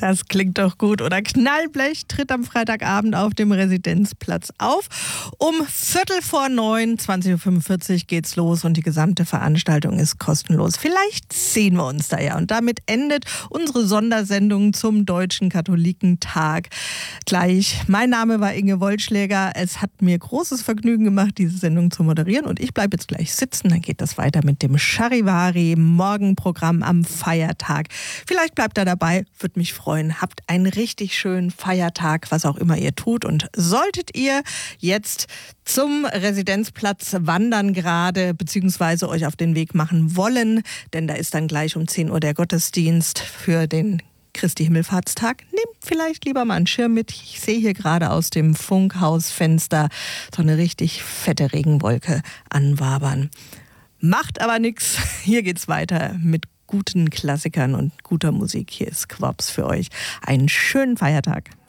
Das klingt doch gut. Oder Knallblech tritt am Freitagabend auf dem Residenzplatz auf. Um 8:45, 20:45 Uhr geht's los und die gesamte Veranstaltung ist kostenlos. Vielleicht sehen wir uns da ja. Und damit endet unsere Sondersendung zum Deutschen Katholikentag gleich. Mein Name war Inge Wollschläger. Es hat mir großes Vergnügen gemacht, diese Sendung zu moderieren. Und ich bleibe jetzt gleich sitzen. Dann geht das weiter mit dem Charivari-Morgenprogramm am Feiertag. Vielleicht bleibt er dabei, würde mich freuen. Habt einen richtig schönen Feiertag, was auch immer ihr tut. Und solltet ihr jetzt zum Residenzplatz wandern gerade, beziehungsweise euch auf den Weg machen wollen, denn da ist dann gleich um 10 Uhr der Gottesdienst für den Christi Himmelfahrtstag. Nehmt vielleicht lieber mal einen Schirm mit. Ich sehe hier gerade aus dem Funkhausfenster so eine richtig fette Regenwolke anwabern. Macht aber nichts. Hier geht's weiter mit guten Klassikern und guter Musik. Hier ist Quops für euch. Einen schönen Feiertag.